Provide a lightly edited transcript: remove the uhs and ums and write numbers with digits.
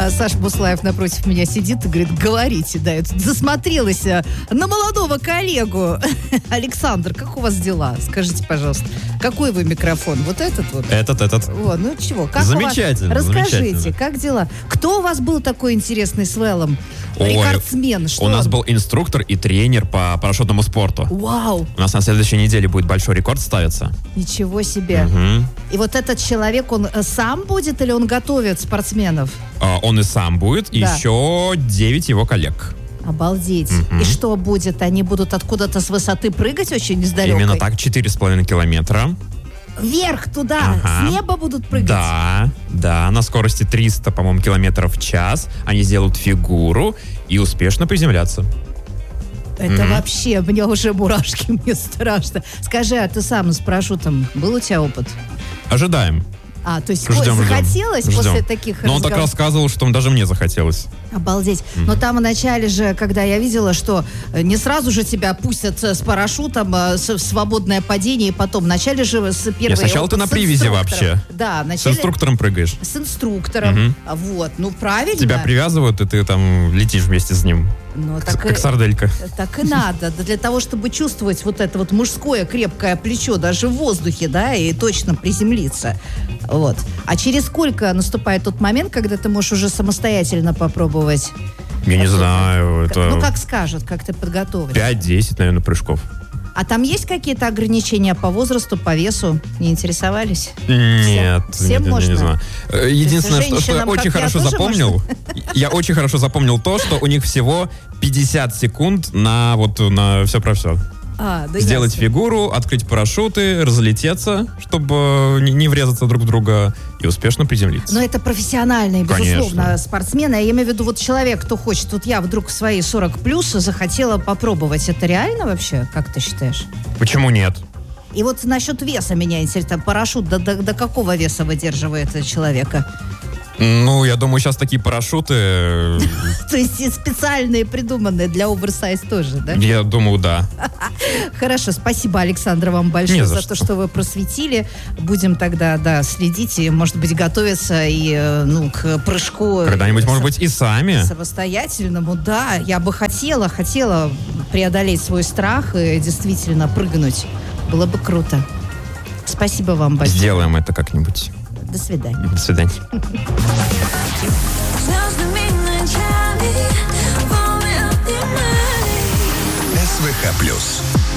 Саша Буслаев напротив меня сидит и говорит, говорите, да, я тут засмотрелась на молодого коллегу. Александр, как у вас дела? Скажите, пожалуйста, какой вы микрофон? Вот этот вот? Этот. Вот, ну чего, как замечательно, у вас? Расскажите, замечательно. как дела? Кто у вас был такой интересный с Вэллом? Рекордсмен, что у нас он? был инструктор и тренер по парашютному спорту. Вау, У нас на следующей неделе будет большой рекорд ставиться. ничего себе. Мгм. И вот этот человек, он сам будет или он готовит спортсменов? Он и сам будет, и Да. еще 9 его коллег. Обалдеть. И что будет? Они будут откуда-то с высоты прыгать очень издалека? Именно так, 4,5 километра. Вверх туда, Ага. с неба будут прыгать? Да, на скорости 300, по-моему, километров в час. Они сделают фигуру и успешно приземлятся. Это вообще, мне уже мурашки, мне страшно. Скажи, а ты сам с парашютом, был у тебя опыт? Ожидаем. То есть Ждем. захотелось Ждем. после таких Но он так разговоров? рассказывал, что даже мне захотелось. Обалдеть. Но там вначале же, когда я видела, что не сразу же тебя пустят с парашютом, в свободное падение, и потом. Вначале же с первой... Сначала ты на привязи вообще. Да, С вначале... инструктором прыгаешь. С инструктором. Вот, ну правильно. Тебя привязывают, и ты там летишь вместе с ним. Ну, Как сарделька. Так и надо. Да, для того, чтобы чувствовать вот это вот мужское крепкое плечо даже в воздухе, да, и точно приземлиться. Вот. А через сколько наступает тот момент, когда ты можешь уже самостоятельно попробовать? Я не знаю, это Ну, как скажут, как ты подготовишь. 5-10, наверное, прыжков. А там есть какие-то ограничения по возрасту, по весу? Не интересовались? Нет, Всем нет, я можно? не знаю. Единственное, что я женщинам, очень как я, хорошо тоже запомнил, я очень хорошо запомнил то, что у них всего 50 секунд на все про все. Да Сделать ясно. фигуру, открыть парашюты, разлететься, чтобы не врезаться друг в друга, и успешно приземлиться. Но это профессиональные, безусловно, Конечно. спортсмены. Я имею в виду вот человек, кто хочет. Вот я вдруг в свои 40 плюс захотела попробовать. Это реально вообще, как ты считаешь? Почему нет? И вот насчет веса меня интересует. Парашют до какого веса выдерживает человека? Ну, я думаю, сейчас такие парашюты, То есть и специальные, придуманные для оверсайз тоже, да? я думаю, да. Хорошо, спасибо, Александр, вам большое Не за за то, что. что вы просветили. Будем тогда, следить и, может быть, готовиться и, к прыжку. Когда-нибудь, может быть, и сами. Самостоятельному, да. Я бы хотела преодолеть свой страх и действительно прыгнуть. Было бы круто. Спасибо вам большое. Сделаем это как-нибудь. До свидания. До свидания. СВХ+.